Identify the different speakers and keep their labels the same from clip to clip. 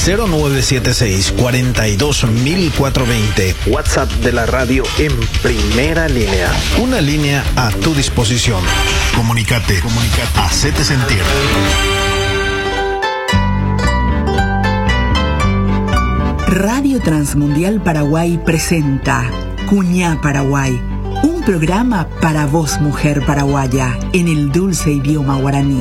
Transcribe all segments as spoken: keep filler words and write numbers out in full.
Speaker 1: cero nueve siete seis, cuatro dos mil cuatrocientos veinte. WhatsApp de la radio en primera línea. Una línea a tu disposición. Comunicate, comunicate, hacete sentir.
Speaker 2: Radio Transmundial Paraguay presenta Cuñá Paraguay, un programa para vos, mujer paraguaya, en el dulce idioma guaraní.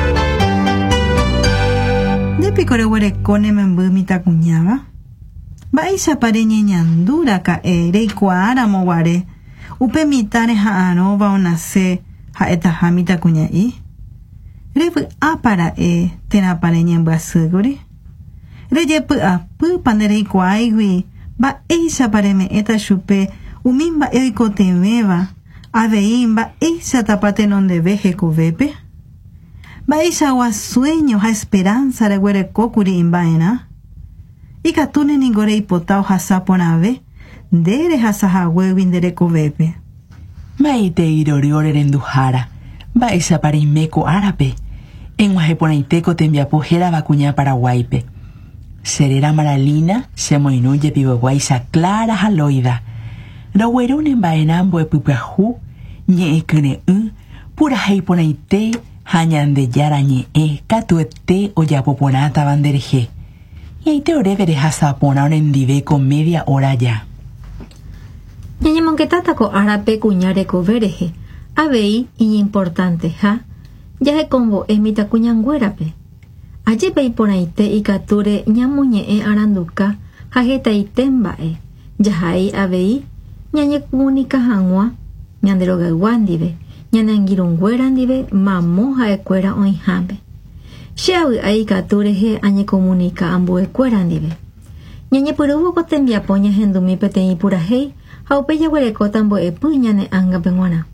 Speaker 3: Depi koreguerekone membumita cuñaba. Baisa pareñe ñandura ka ere kuara moguare. Upe mitare ha anova onase ha eta hamita cuñai. Rebu apara e tena pareñe mbasuguri. Reyepu a pu panere kuaigui. Ba eisa pareme eta chupe. Umimba eiko temeva. Aveimba eisa tapate nonde veje kuvepe. Baisha wa sueño ha esperanza de huere kokuri imbaena. Ika tune ningore ipotao ha saponave. Dere ha saha huewin dere kovepe.
Speaker 4: Maite iroriore renduhara. Baisha parimeko árape. En wajeponaiteco tembiapojera vacuña paraguaype. Serera maralina se moinuye pibeguaisa clara haloida. Rowerun en baenambo e pupahu. Nye ekene u. Pura heiponaite. Hañan de yarañe e catuete o yapoponata bandereje. Y ahí te ore vereja sapona en dive con media hora ya.
Speaker 5: Ñañe monquetata ko arape cuñare ko vereje. Abei y importante ha. Ya he combo emita cuñanguerape. Allí pei ponaite y cature ñamuñe e aranduca. Hajeta y tembae. Ya hai abei. Ñañe comunica hangua. Ñanderoga guandive. Ñanangirunguerandive mamoja ecuera oihambe. Sheawi ai katureje añe comunica ambu ecuerandive. Ñañe purubu kotembiapoña hendumi petei purahei, haupe yaguereco tambo epu ñane anga penguana.